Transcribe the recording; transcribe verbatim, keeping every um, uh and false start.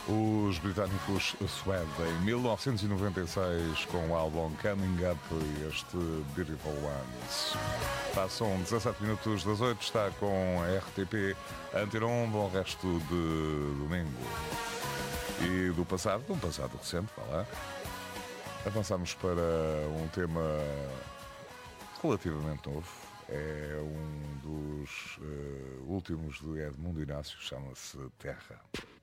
Os britânicos Suede em mil novecentos e noventa e seis com o álbum Coming Up e este Beautiful Ones. Passam dezassete minutos das oito, está com a R T P Antena um, bom resto de domingo. E do passado, de um passado recente, vá lá, avançamos para um tema relativamente novo. É um dos uh, últimos de Edmundo Inácio, chama-se Terra.